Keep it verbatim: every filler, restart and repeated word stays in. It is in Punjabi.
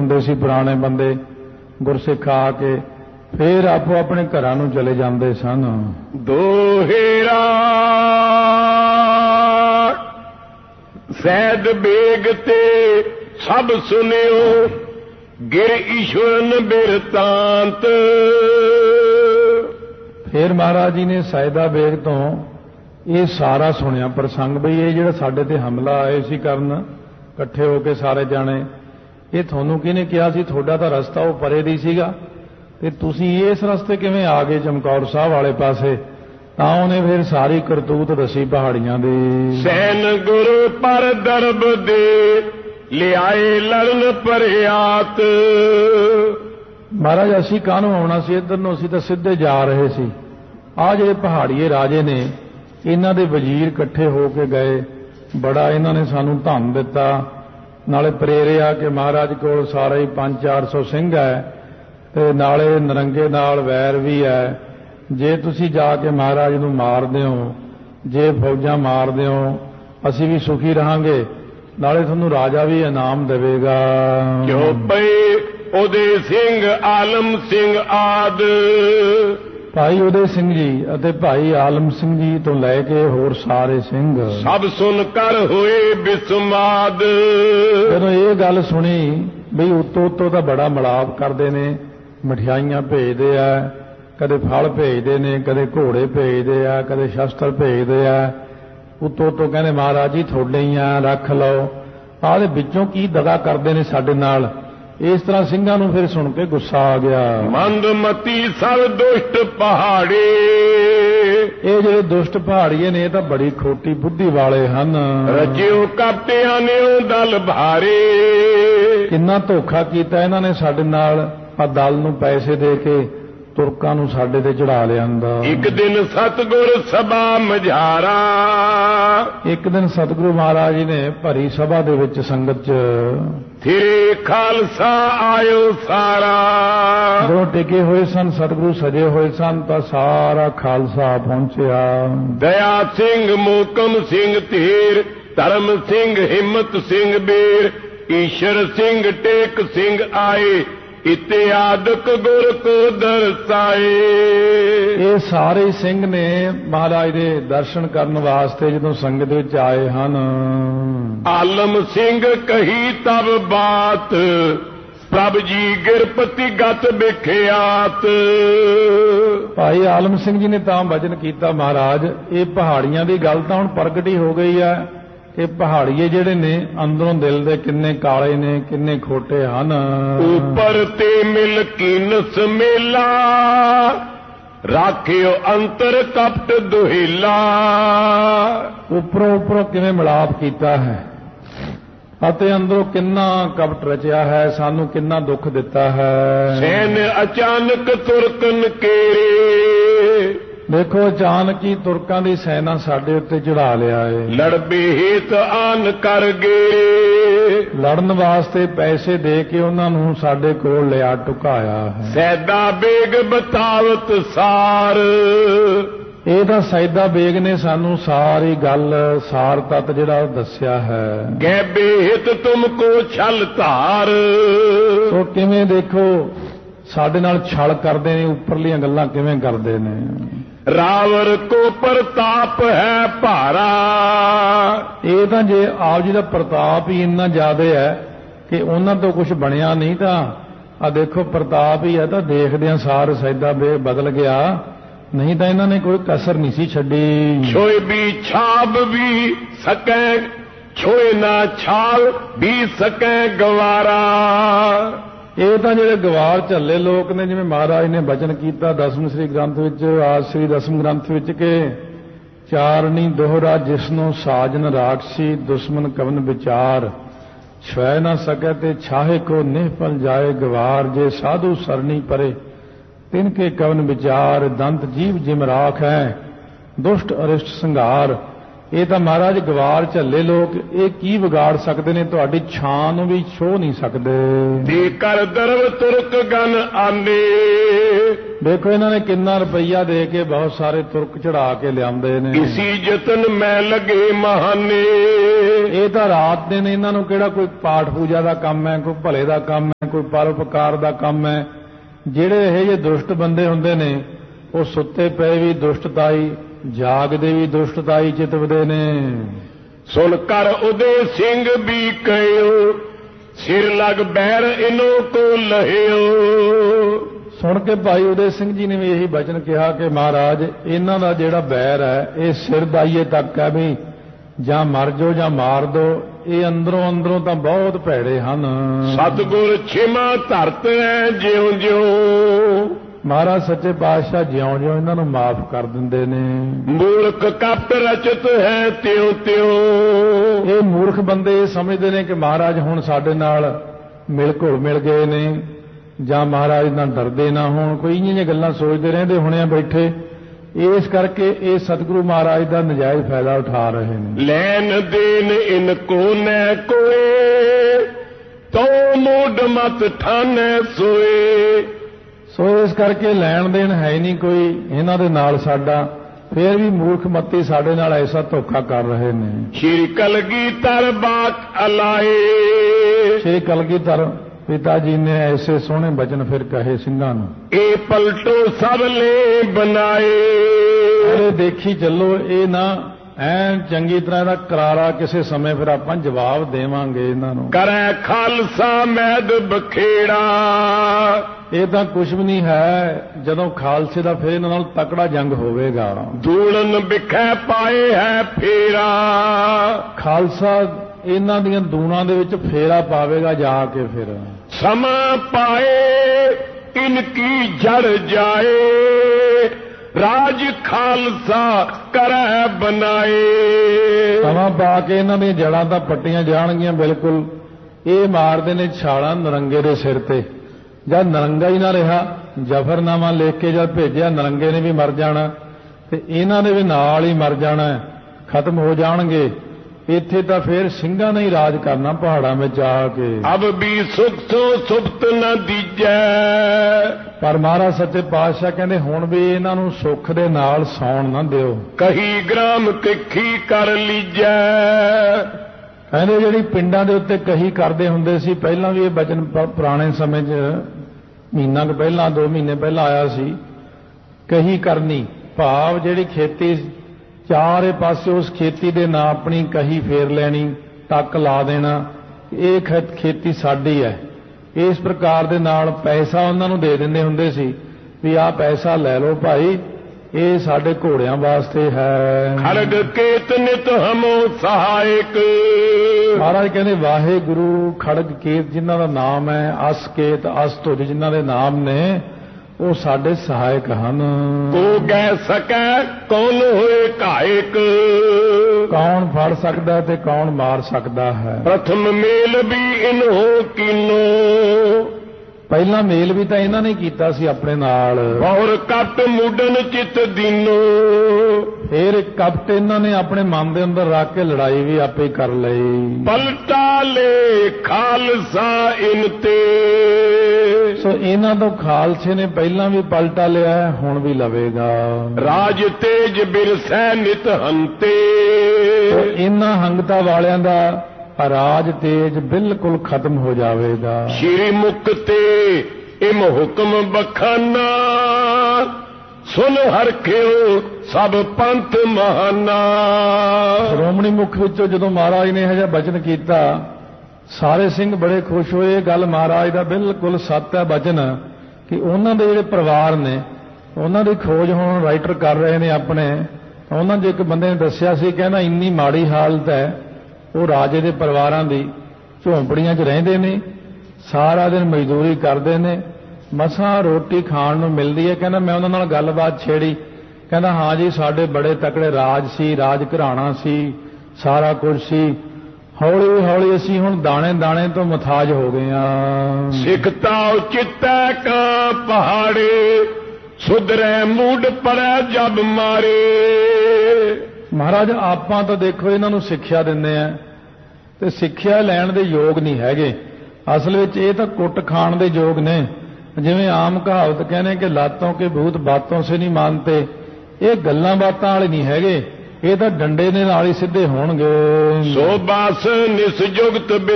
ਹੁੰਦੇ ਸੀ ਪੁਰਾਣੇ ਬੰਦੇ ਗੁਰਸਿੱਖ आ के फिर आपो अपने घरां नूं चले जांदे सन। दोहेरा सैद बेग ते सब सुनियो गिर ईश्वरन बिरतांत। फिर महाराज जी ने सैदा बेग तो ये सारा सुनिया प्रसंग बई ये जिहड़ा साडे ते हमला आए सी करन इकट्ठे होके सारे जाने, ये तुहानूं किहने कहा सी तुहाडा तां रस्ता वो परे दी सीगा ते तुसीं इस रस्ते किवें आ गए चमकौर साहब वाले पासे। तां उहने फिर सारी करतूत दसी पहाड़ियां दी। सैन गुरु पर दरब दे लिआए लड़न परियात। महाराज असीं काहनूं आउणा सी इधर नूं, असीं तां सिद्धे जा रहे सी। आ जिहड़े पहाड़ीए राजे ने इन्हां दे वजीर इकट्ठे हो के गए, बड़ा इन्हां ने सानूं धन दिता, नाले प्रेरिया कि महाराज कोल सारे ही पांच चार सौ सिंह है ते नाले नरंगे नाल वैर भी है। जे तुसीं जाके महाराज नूं मारदे हो, जे फौजां मारदे हो, असीं भी सुखी रहांगे, नाले तुहानूं राजा भी इनाम देवेगा। क्यों पए उदय सिंह आलम सिंह आद भाई उदय सिंह जी अते भाई आलम सिंह जी तो लैके होर सारे सिंह सब सुन कर होए बिस्माद। जदों ये गल सुनी बई उतो उतो तो बड़ा मिलाप करते ने, मिठाइयां भेजते आ, कदे फल भेजते ने, कदे घोड़े भेजते आ, कदे शस्त्र भेजते आ, उतो उतो कहने महाराज जी थोड़े ही आ रख लो। आह दे विचों की दगा करते ने साडे नाल। इस तरह सिंघां नूं फिर सुन के गुस्सा आ गया। मंदमती सब दुष्ट पहाड़ी। ये जिहड़े दुष्ट पहाड़ीए ने तां बड़ी खोटी बुद्धि वाले हन। रचियो कपटियां ने दल भारे। किन्ना धोखा कीता इन्हां ने साडे नाल, आ दल नूं पैसे दे के तुरकां नूं साडे ते चढ़ा लिआंदा। एक दिन सतगुर सभा मझारा। एक दिन सतगुरु महाराज जी ने भरी सभा दे विच संगत च थिरे खालसा आयो सारा। जो टिके हुए सन सतगुरु सजे हुए सन तो सारा खालसा पहुंचया। दया सिंह मोकम सिंह धीर, धर्म सिंह हिम्मत सिंह बीर, ईश्वर सिंह टेक सिंह आए, इत्यादक गुर को दरसाए। ये सारे सिंह ने महाराज दे दर्शन करने वास्ते जदों संगत विच आए हन। आलम सिंह कही तब बात, प्रभ जी गिरपति गत बिख्यात। भाई आलम सिंह जी ने तां वचन कीता महाराज ये पहाड़ियां दी गल तां हुण प्रगट ही हो गई है कि पहाड़ीए जिहड़े ने अंदरों दिल दे किन्ने काले ने किन्ने खोटे हन। ऊपर ते मिल कीनस मेला, राखियो अंतर कपट दुहिला। उपरों उपरों किवें मिलाप कीता है अते अंदरों किन्ना कपट रचिया है, सानू किन्ना दुख दिता है। सैन अचानक तुरकन केरे। देखो अचानक ही तुरकां दी सेना साडे उत्ते चढ़ा लिया है। लड़बे हेत आन कर गए। लड़न वास्ते पैसे दे के उन्हां नूं साडे कोल लिया टुकाया है। सैदा बेग बतावत सार। ਇਹ ਤਾਂ सैदा बेग ने सानू सारी गल सार तत जिहड़ा दस्सिया है। गैबे हित तुमको छल धार। तो किवें देखो साडे नाल छल करदे ने, उपरलियां गल्लां किवें करदे ने। रावर को प्रताप है भारा। ਇਹ ਤਾਂ ਜੇ ਆਪ ਜੀ ਦਾ ਪ੍ਰਤਾਪ ਹੀ ਇੰਨਾ ਜ਼ਿਆਦਾ ਹੈ ਕਿ ਉਹਨਾਂ ਤੋਂ ਕੁਝ ਬਣਿਆ ਨਹੀਂ, ਤਾਂ ਆ ਦੇਖੋ ਪ੍ਰਤਾਪ ਹੀ ਹੈ ਤਾਂ ਦੇਖਦਿਆਂ ਸਾਰ सैदा बेग बदल गया, नहीं तो इन्होंने कोई कसर नहीं सी छड़ी। छोए भी छाब भी सके, छोए ना छाल भी सके गवारा। ये तो जिहड़े गवार झल्ले लोग ने, जिवें महाराज ने वचन कीता दसम श्री ग्रंथ विच, आज श्री दसम ग्रंथ विच के चारनी दोहरा जिसनों साजन राक्षसी, दुश्मन कवन विचार, छुए ना सके ते छाहे को निहपल जाए गवार। जे साधु सरनी परे तिनके कवन विचार, दंत जीव जिम राख है, दुष्ट अरिष्ट संघार। ये तो महाराज गवार झल्ले लोग ये की बिगाड़ सकते ने, तुहाडी छां नूं भी छो नहीं सकते। दे कर दरब तुरक गन आने। देखो इन्होंने कितना रुपया दे के बहुत सारे तुरक चढ़ा के लियाते ने। इसी जतन में लगे महाने। ये तो रात दिन इन्हों केड़ा कोई पाठ पूजा का काम है, कोई भले का काम है। ਕੋਈ ਪਰਉਪਕਾਰ ਦਾ ਕੰਮ ਹੈ। ਜਿਹੜੇ ਇਹ ਜਿਹੇ ਦੁਸ਼ਟ ਬੰਦੇ ਹੁੰਦੇ ਨੇ ਉਹ ਸੁੱਤੇ ਪਏ ਵੀ ਦੁਸ਼ਟਤਾਈ, ਜਾਗਦੇ ਵੀ ਦੁਸ਼ਟਤਾਈ ਚਿਤਵਦੇ ਨੇ। ਸੁਣ ਕਰ ਉਦੇ ਸਿੰਘ ਵੀ ਕਹਿਓ, ਸਿਰ ਲਗ ਬੈਰ ਇਨੋ ਕੋ ਲਹਿਓ। ਸੁਣ ਕੇ ਭਾਈ ਉਦੇ ਸਿੰਘ ਜੀ ਨੇ ਵੀ ਇਹੀ ਬਚਨ ਕਿਹਾ ਕਿ ਮਹਾਰਾਜ ਇਹਨਾਂ ਦਾ ਜਿਹੜਾ ਬੈਰ ਹੈ ਇਹ ਸਿਰ ਦਾਈਏ ਤੱਕ ਹੈ, ਵੀ ਜਾਂ ਮਰ ਜਾਓ ਜਾਂ ਮਾਰ ਦੋ। ਇਹ ਅੰਦਰੋਂ ਅੰਦਰੋਂ ਤਾਂ ਬਹੁਤ ਭੈੜੇ ਹਨ। ਸਤਿਗੁਰ ਛਿਮਾ ਧਰਤ ਹੈ ਜਿਉਂ ਜਿਉਂ। ਮਹਾਰਾਜ ਸੱਚੇ ਪਾਤਸ਼ਾਹ ਜਿਉਂ ਜਿਉਂ ਇਹਨਾਂ ਨੂੰ ਮਾਫ ਕਰ ਦਿੰਦੇ ਨੇ। ਮੂਰਖ ਕਪਟ ਰਚਤ ਹੈ ਤਿਉ ਤਿਉ। ਇਹ ਮੂਰਖ ਬੰਦੇ ਇਹ ਸਮਝਦੇ ਨੇ ਕਿ ਮਹਾਰਾਜ ਹੁਣ ਸਾਡੇ ਨਾਲ ਮਿਲ ਘੁਲ ਮਿਲ ਗਏ ਨੇ, ਜਾਂ ਮਹਾਰਾਜ ਨਾਲ ਡਰਦੇ ਨਾ ਹੋਣ, ਕੋਈ ਇੰਨੀਆਂ ਜਿਹੀਆਂ ਗੱਲਾਂ ਸੋਚਦੇ ਰਹਿੰਦੇ ਹੋਣੇ ਆ ਬੈਠੇ। ਇਸ ਕਰਕੇ ਇਹ ਸਤਿਗੁਰੂ ਮਹਾਰਾਜ ਦਾ ਨਜਾਇਜ਼ ਫਾਇਦਾ ਉਠਾ ਰਹੇ ਨੇ। ਲੈਣ ਦੇਣ ਇਨ ਕੋ ਨੈ ਕੋਏ, ਤੋ ਮੂਡ ਮਤ ਠਾਨੈ ਸੋਏ। ਸੋ ਇਸ ਕਰਕੇ ਲੈਣ ਦੇਣ ਹੈ ਹੀ ਨਹੀਂ ਕੋਈ ਇਹਨਾਂ ਦੇ ਨਾਲ ਸਾਡਾ, ਫੇਰ ਵੀ ਮੂਰਖ ਮੱਤੀ ਸਾਡੇ ਨਾਲ ਐਸਾ ਧੋਖਾ ਕਰ ਰਹੇ ਨੇ। ਸ਼੍ਰੀ ਕਲਗੀਧਰ ਬਾਤ ਅਲਾਏ। ਸ਼੍ਰੀ ਕਲਗੀਧਰ ਪਿਤਾ ਜੀ ਨੇ ਐਸੇ ਸੋਹਣੇ ਬਚਨ ਫਿਰ ਕਹੇ ਸਿੰਘਾਂ ਨੂੰ। ਇਹ ਪਲਟੋ ਸਭ ਲੈ ਬਣਾਏ। ਅਰੇ ਦੇਖੀ ਚੱਲੋ, ਇਹ ਨਾ ਐਨ ਚੰਗੀ ਤਰ੍ਹਾਂ ਦਾ ਕਰਾਰਾ ਕਿਸੇ ਸਮੇਂ ਫਿਰ ਆਪਾਂ ਜਵਾਬ ਦੇਵਾਂਗੇ ਇਹਨਾਂ ਨੂੰ। ਕਰੈ ਖਾਲਸਾ ਮੈਦ ਬਖੇੜਾ। ਇਹ ਤਾਂ ਕੁਝ ਵੀ ਨਹੀਂ ਹੈ, ਜਦੋਂ ਖਾਲਸੇ ਦਾ ਫਿਰ ਇਹਨਾਂ ਨਾਲ ਤਕੜਾ ਜੰਗ ਹੋਵੇਗਾ। ਦੂਲਨ ਵਿਖੇ ਪਾਏ ਹੈ ਫੇਰਾ। ਖਾਲਸਾ ਇਹਨਾਂ ਦੀਆਂ ਦੂਣਾਂ ਦੇ ਵਿੱਚ ਫੇਰਾ ਪਾਵੇਗਾ ਜਾ ਕੇ। ਫਿਰ ਸਮਾਂ ਪਾਏ ਇਨਕੀ ਜੜ ਜਾਏ, ਰਾਜ ਖਾਲਸਾ ਕਰੈ ਬਣਾਏ। ਸਮਾਂ ਪਾ ਕੇ ਇਹਨਾਂ ਦੀਆਂ ਜੜਾਂ ਤਾਂ ਪੱਟੀਆਂ ਜਾਣਗੀਆਂ ਬਿਲਕੁਲ। ਇਹ ਮਾਰਦੇ ਨੇ ਛਾਲਾਂ ਨਰੰਗੇ ਦੇ ਸਿਰ ਤੇ। ਜਦ ਨਰੰਗਾ ਹੀ ਨਾ ਰਿਹਾ, ਜ਼ਫਰਨਾਮਾ ਲਿਖ ਕੇ ਜਦ ਭੇਜਿਆ, ਨਰੰਗੇ ਨੇ ਵੀ ਮਰ ਜਾਣਾ ਤੇ ਇਹਨਾਂ ਨੇ ਵੀ ਨਾਲ ਹੀ ਮਰ ਜਾਣਾ, ਖਤਮ ਹੋ ਜਾਣਗੇ। ਇੱਥੇ ਤਾਂ ਫੇਰ ਸਿੰਘਾਂ ਨੇ ਹੀ ਰਾਜ ਕਰਨਾ ਪਹਾੜਾਂ ਵਿੱਚ ਆ ਕੇ। ਅਬ ਵੀ ਸੁਖ ਸੋ ਸੁਪਤ ਨਾ ਦੀਜੈ। ਪਰ ਮਹਾਰਾਜ ਸੱਚੇ ਪਾਤਸ਼ਾਹ ਕਹਿੰਦੇ ਹੁਣ ਵੀ ਇਹਨਾਂ ਨੂੰ ਸੁੱਖ ਦੇ ਨਾਲ ਸੌਣ ਨਾ ਦਿਓ। ਕਹੀ ਗ੍ਰਾਮ ਤਿੱਖੀ ਕਰ ਲੀਜੈ। ਕਹਿੰਦੇ ਜਿਹੜੀ ਪਿੰਡਾਂ ਦੇ ਉੱਤੇ ਕਹੀ ਕਰਦੇ ਹੁੰਦੇ ਸੀ, ਪਹਿਲਾਂ ਵੀ ਇਹ ਬਚਨ ਪੁਰਾਣੇ ਸਮੇਂ 'ਚ ਮਹੀਨਾ ਕੁ ਪਹਿਲਾਂ ਦੋ ਮਹੀਨੇ ਪਹਿਲਾਂ ਆਇਆ ਸੀ। ਕਹੀ ਕਰਨੀ ਭਾਵ ਜਿਹੜੀ ਖੇਤੀ ਚਾਰੇ ਪਾਸੇ ਉਸ ਖੇਤੀ ਦੇ ਨਾਂ ਆਪਣੀ ਕਹੀ ਫੇਰ ਲੈਣੀ, ਟੱਕ ਲਾ ਦੇਣਾ, ਇਹ ਖੇਤੀ ਸਾਡੀ ਹੈ। ਇਸ ਪ੍ਰਕਾਰ ਦੇ ਨਾਲ ਪੈਸਾ ਉਹਨਾਂ ਨੂੰ ਦੇ ਦਿੰਦੇ ਹੁੰਦੇ ਸੀ ਵੀ ਆਹ ਪੈਸਾ ਲੈ ਲਓ ਭਾਈ, ਇਹ ਸਾਡੇ ਘੋੜਿਆਂ ਵਾਸਤੇ ਹੈ। ਖੜਗ ਕੇਤ ਨਿਤ ਹਮੋ ਸਹਾਇਕ। ਮਹਾਰਾਜ ਕਹਿੰਦੇ ਵਾਹਿਗੁਰੂ ਖੜਗ ਕੇਤ ਜਿਨ੍ਹਾਂ ਦਾ ਨਾਮ ਹੈ, ਅਸ ਕੇਤ ਅਸ ਧੁਜ ਜਿਨ੍ਹਾਂ ਦੇ ਨਾਮ ਨੇ, ਉਹ ਸਾਡੇ ਸਹਾਇਕ ਹਨ। ਕੋ ਗੈ ਸਕੈ ਕੌਣ ਹੋਏ ਘਾਇਕ। ਕੌਣ ਫੜ ਸਕਦਾ ਤੇ ਕੌਣ ਮਾਰ ਸਕਦਾ ਹੈ। ਪ੍ਰਥਮ ਮੇਲ ਵੀ ਇਨਹੋ ਕੀਨੋ। ਪਹਿਲਾ ਮੇਲ ਵੀ ਤਾਂ ਇਹਨਾਂ ਨੇ ਕੀਤਾ ਸੀ ਆਪਣੇ ਨਾਲ। ਔਰ ਕਟ ਮੁੱਢਨ ਚਿਤ ਦੀਨੋ। ਫਿਰ ਇੱਕ ਕਪਟ ਇਹਨਾਂ ਨੇ ਆਪਣੇ ਮਨ ਦੇ ਅੰਦਰ ਰੱਖ ਕੇ ਲੜਾਈ ਵੀ ਆਪੇ ਕਰ ਲਈ। ਪਲਟਾ ਲੈ ਖਾਲਸਾ ਇਨ ਤੇ। ਸੋ ਇਹਨਾਂ ਤੋਂ ਖਾਲਸੇ ਨੇ ਪਹਿਲਾਂ ਵੀ ਪਲਟਾ ਲਿਆ, ਹੁਣ ਵੀ ਲਵੇਗਾ। ਰਾਜ ਤੇਜ ਬਿਰਸੈ ਨਿਤ ਹੰਤੇ। ਸੋ ਇਹਨਾਂ ਹੰਗਤਾ ਵਾਲਿਆਂ ਦਾ ਰਾਜ ਤੇਜ ਬਿਲਕੁਲ ਖਤਮ ਹੋ ਜਾਵੇਗਾ। ਸ਼੍ਰੀ ਮੁਖ ਤੇ ਇਮ ਹੁਕਮ ਬਖਾਨਾ, ਸੁਨ ਹਰਖਿਓ ਸਭ ਪੰਥ ਮਹਾਨਾ। ਸ਼੍ਰੋਮਣੀ ਮੁਖ ਵਿੱਚੋਂ ਜਦੋਂ ਮਹਾਰਾਜ ਨੇ ਇਹ ਜਿਹਾ ਬਚਨ ਕੀਤਾ, ਸਾਰੇ ਸਿੰਘ ਬੜੇ ਖੁਸ਼ ਹੋਏ। ਇਹ ਗੱਲ ਮਹਾਰਾਜ ਦਾ ਬਿਲਕੁਲ ਸੱਤ ਹੈ ਬਚਨ, ਕਿ ਉਹਨਾਂ ਦੇ ਜਿਹੜੇ ਪਰਿਵਾਰ ਨੇ ਉਹਨਾਂ ਦੀ ਖੋਜ ਹੁਣ ਰਾਈਟਰ ਕਰ ਰਹੇ ਨੇ ਆਪਣੇ। ਉਹਨਾਂ 'ਚ ਇੱਕ ਬੰਦੇ ਨੇ ਦੱਸਿਆ ਸੀ, ਕਹਿੰਦਾ ਇੰਨੀ ਮਾੜੀ ਹਾਲਤ ਹੈ ਉਹ ਰਾਜੇ ਦੇ ਪਰਿਵਾਰਾਂ ਦੀ, ਝੌਂਪੜੀਆਂ 'ਚ ਰਹਿੰਦੇ ਨੇ, ਸਾਰਾ ਦਿਨ ਮਜ਼ਦੂਰੀ ਕਰਦੇ ਨੇ, ਮਸਾਂ ਰੋਟੀ ਖਾਣ ਨੂੰ ਮਿਲਦੀ ਹੈ। ਕਹਿੰਦਾ ਮੈਂ ਉਹਨਾਂ ਨਾਲ ਗੱਲਬਾਤ ਛੇੜੀ, ਕਹਿੰਦਾ ਹਾਂ ਜੀ ਸਾਡੇ ਬੜੇ ਤਕੜੇ ਰਾਜ ਸੀ, ਰਾਜ ਘਰਾਣਾ ਸੀ, ਸਾਰਾ ਕੁਝ ਸੀ, ਹੌਲੀ ਹੌਲੀ ਅਸੀਂ ਹੁਣ ਦਾਣੇ ਦਾਣੇ ਤੋਂ ਮੁਤਾਜ ਹੋ ਗਏ ਆ। ਸਿੱਖਤਾ ਚਿੱਤੈ ਕਾ ਪਹਾੜੇ, ਸੁਧਰੈ ਮੂਡ ਪਰੈ ਜਬ ਮਾਰੇ। ਮਹਾਰਾਜ ਆਪਾਂ ਤਾਂ ਦੇਖੋ ਇਹਨਾਂ ਨੂੰ ਸਿੱਖਿਆ ਦਿੰਦੇ ਆ ਤੇ ਸਿੱਖਿਆ ਲੈਣ ਦੇ ਯੋਗ ਨਹੀਂ ਹੈਗੇ। ਅਸਲ ਵਿੱਚ ਇਹ ਤਾਂ ਕੁੱਟ ਖਾਣ ਦੇ ਯੋਗ ਨੇ। ਜਿਵੇਂ ਆਮ ਕਹਾਵਤ ਕਹਿੰਦੇ ਕਿ ਲਾਤੋਂ ਕੇ ਭੂਤ ਬਾਤੋਂ ਸੇ ਨਹੀਂ ਮਾਨਤੇ। ਇਹ ਗੱਲਾਂ ਬਾਤਾਂ ਵਾਲੇ ਨਹੀਂ ਹੈਗੇ, ਇਹ ਤਾਂ ਡੰਡੇ ਦੇ ਨਾਲ ਹੀ ਸਿੱਧੇ ਹੋਣਗੇ। ਸੋ ਬਾਸ ਨਿਸ ਜੁਗਤ